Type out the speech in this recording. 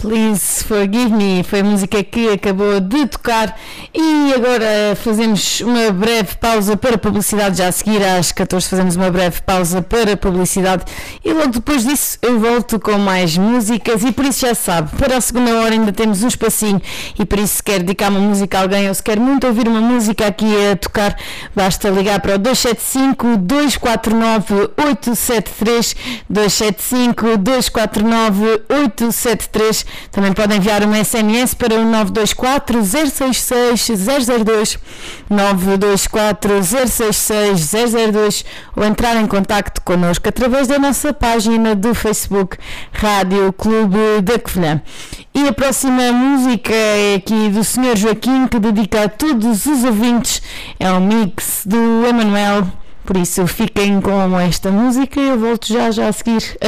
Please Forgive Me foi a música que acabou de tocar e agora fazemos uma breve pausa para publicidade. Já a seguir às 14 fazemos uma breve pausa para publicidade e logo depois disso eu volto com mais músicas e por isso já sabe, para a segunda hora ainda temos um espacinho e por isso se quer dedicar uma música a alguém ou se quer muito ouvir uma música aqui a tocar, basta ligar para o 275-249-873 275-249-873. Também podem enviar uma SMS para o 924-066-002 924-066-002 ou entrar em contacto connosco através da nossa página do Facebook Rádio Clube da Covilhã. E a próxima música é aqui do Sr. Joaquim, que dedica a todos os ouvintes, é um mix do Emanuel, por isso fiquem com esta música e eu volto já a seguir.